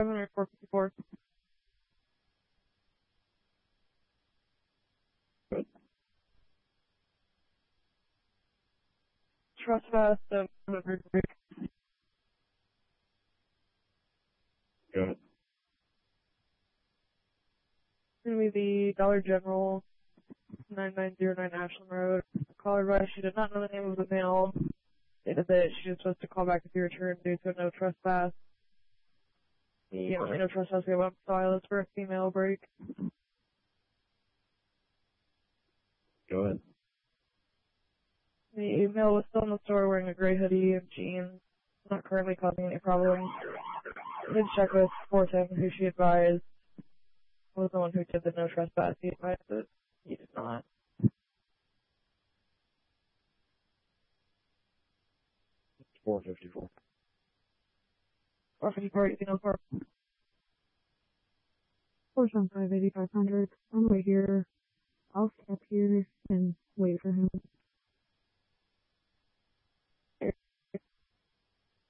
or 454. Good. Trespass, Good. Gonna be the Dollar General, 9909 Ashland Road. Caller advised she did not know the name of the male. Stated that she was supposed to call back if you return due to no trespass. The no trespass we went silence for a female break. Go ahead. The male was still in the store wearing a gray hoodie and jeans, not currently causing any problems. I did check with 410 who she advised was the one who did the no trespass. He advised that he did not. 454. 454, you know, 475 8500. On the way here.